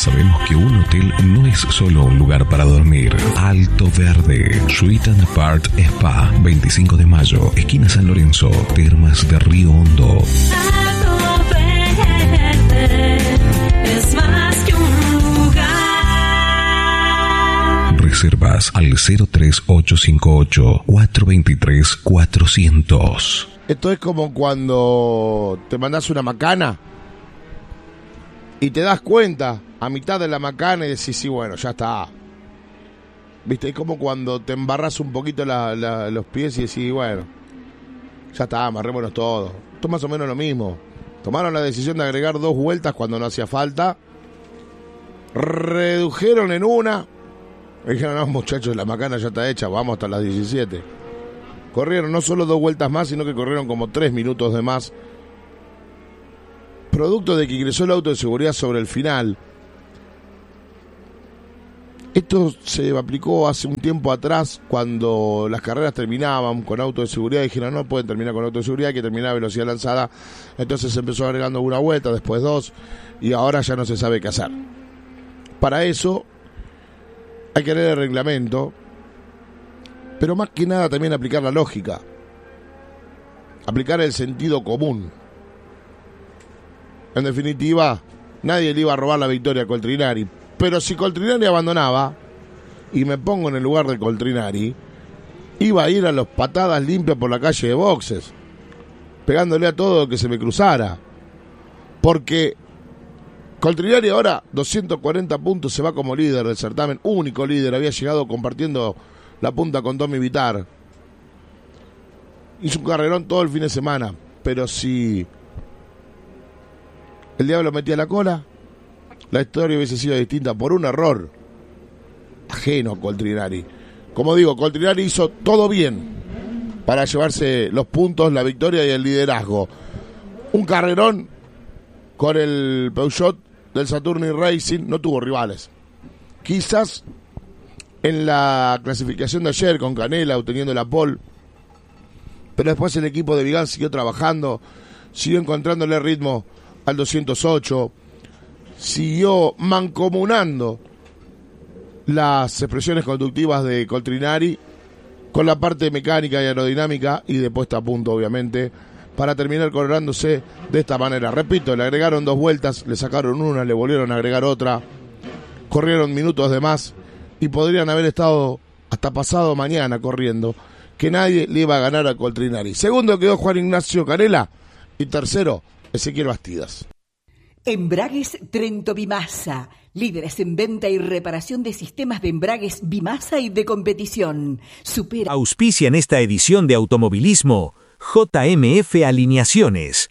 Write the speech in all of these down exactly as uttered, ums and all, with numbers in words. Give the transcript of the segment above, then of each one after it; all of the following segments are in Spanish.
Sabemos que un hotel no es solo un lugar para dormir. Alto Verde, Suite and Apart Spa, veinticinco de mayo, esquina San Lorenzo, Termas de Río Hondo. Alto Verde es más que un lugar. Reservas al cero tres ocho cinco ocho, cuatro dos tres, cuatrocientos. Esto es como cuando te mandás una macana y te das cuenta a mitad de la macana y decís, sí, bueno, ya está. Viste, es como cuando te embarras un poquito la, la, los pies y decís, bueno, ya está, amarrémonos todo. Esto es más o menos lo mismo. Tomaron la decisión de agregar dos vueltas cuando no hacía falta. Redujeron en una. Dijeron, no, muchachos, la macana ya está hecha, vamos hasta las diecisiete. Corrieron no solo dos vueltas más, sino que corrieron como tres minutos de más. Producto de que ingresó el auto de seguridad sobre el final. Esto se aplicó hace un tiempo atrás, cuando las carreras terminaban con auto de seguridad. Dijeron, no pueden terminar con auto de seguridad, hay que terminar a velocidad lanzada. Entonces se empezó agregando una vuelta, después dos, y ahora ya no se sabe qué hacer. Para eso hay que leer el reglamento, pero más que nada también aplicar la lógica, aplicar el sentido común. En definitiva, nadie le iba a robar la victoria a Coltrinari, pero si Coltrinari abandonaba, y me pongo en el lugar de Coltrinari, iba a ir a las patadas limpias por la calle de boxes, pegándole a todo lo que se me cruzara, porque Coltrinari ahora, doscientos cuarenta puntos, se va como líder del certamen, único líder, había llegado compartiendo la punta con Tommy Vitar. Hizo un carrerón todo el fin de semana, pero si el diablo metía la cola, la historia hubiese sido distinta por un error ajeno a Coltrinari. Como digo, Coltrinari hizo todo bien para llevarse los puntos, la victoria y el liderazgo. Un carrerón con el Peugeot del Saturni Racing, no tuvo rivales. Quizás en la clasificación de ayer con Canela obteniendo la pole, pero después el equipo de Vigan siguió trabajando, siguió encontrándole ritmo al doscientos ocho, siguió mancomunando las expresiones conductivas de Coltrinari con la parte mecánica y aerodinámica y de puesta a punto, obviamente, para terminar coronándose de esta manera. Repito, le agregaron dos vueltas, le sacaron una, le volvieron a agregar otra, corrieron minutos de más y podrían haber estado hasta pasado mañana corriendo, que nadie le iba a ganar a Coltrinari. Segundo quedó Juan Ignacio Canela y tercero Ezequiel Bastidas. Embragues Trento Bimasa, líderes en venta y reparación de sistemas de embragues Bimasa y de competición. Supera. Auspicia en esta edición de automovilismo J M F Alineaciones.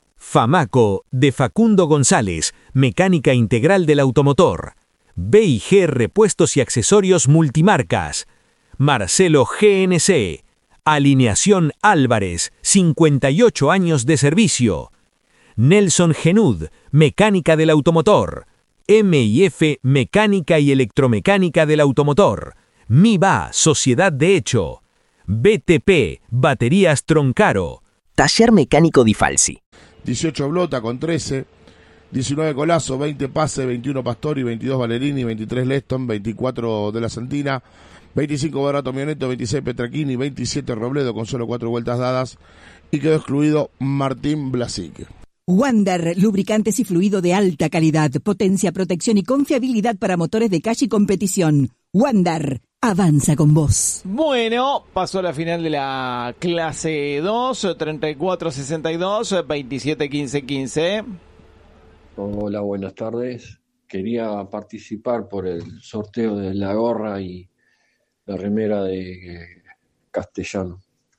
Famaco de Facundo González, mecánica integral del automotor. B y G Repuestos y Accesorios Multimarcas. Marcelo G N C. Alineación Álvarez, cincuenta y ocho años de servicio. Nelson Genud, mecánica del automotor. M y F, mecánica y electromecánica del automotor. MIBA, Sociedad de Hecho. B T P, Baterías Troncaro. Taller Mecánico Di Falsi. dieciocho Blota con trece, diecinueve Colazo, veinte Pase, veintiuno Pastori, veintidós Valerini, veintitrés Leston, veinticuatro de la Santina, veinticinco Barato Mioneto, veintiséis Petrachini, veintisiete Robledo con solo cuatro vueltas dadas y quedó excluido Martín Blasic. Wander, lubricantes y fluido de alta calidad, potencia, protección y confiabilidad para motores de calle y competición. Wander, avanza con vos. Bueno, pasó la final de la clase dos, treinta y cuatro sesenta y dos, veintisiete quince quince. Hola, buenas tardes. Quería participar por el sorteo de la gorra y la remera de eh, Castellano.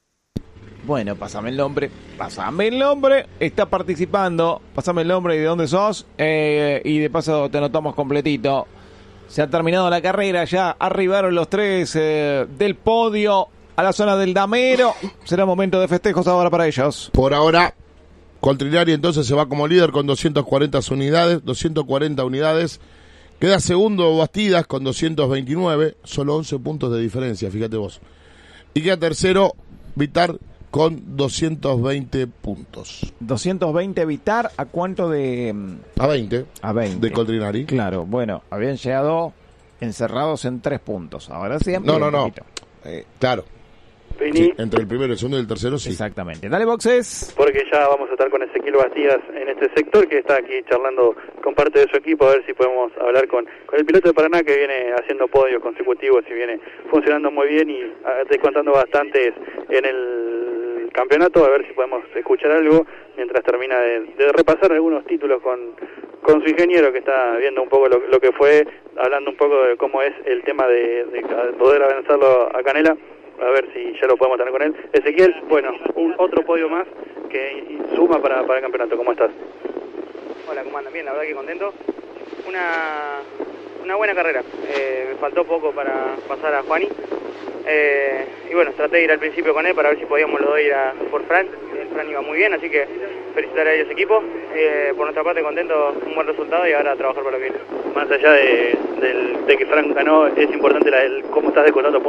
Bueno, pásame el nombre, pásame el nombre, está participando, pásame el nombre y de dónde sos, eh, y de paso te anotamos completito. Se ha terminado la carrera, ya arribaron los tres eh, del podio a la zona del Damero. Será momento de festejos ahora para ellos. Por ahora, Coltrinari entonces se va como líder con doscientas cuarenta unidades, doscientas cuarenta unidades. Queda segundo Bastidas con doscientos veintinueve, solo once puntos de diferencia, fíjate vos. Y queda tercero Vitar con doscientos veinte puntos. doscientos veinte Vitar, ¿a cuánto de...? A veinte. A veinte. De Coltrinari. Claro, bueno, habían llegado encerrados en tres puntos. Ahora sí. No, no, no. Eh, claro. Sí, entre el primero, el segundo y el tercero, sí. Exactamente. Dale, Boxes. Porque ya vamos a estar con Ezequiel Bastías en este sector, que está aquí charlando con parte de su equipo, a ver si podemos hablar con, con el piloto de Paraná, que viene haciendo podios consecutivos y viene funcionando muy bien y ah, descontando bastantes en el campeonato, a ver si podemos escuchar algo mientras termina de, de repasar algunos títulos con, con su ingeniero, que está viendo un poco lo, lo que fue, hablando un poco de cómo es el tema de, de poder avanzarlo a Canela. A ver si ya lo podemos tener con él. Ezequiel, bueno, un otro podio más que suma para, para el campeonato. ¿Cómo estás? Hola, ¿cómo andan? Bien, la verdad que contento. Una, una buena carrera. Eh, me faltó poco para pasar a Juani. Eh, y bueno, traté de ir al principio con él para ver si podíamos los dos ir a, por Fran. El Fran iba muy bien, así que felicitar a ellos equipo. Eh, por nuestra parte, contento, un buen resultado y ahora a trabajar para lo que viene. Más allá de, de, de que Fran ganó, es importante la, el, cómo estás descontando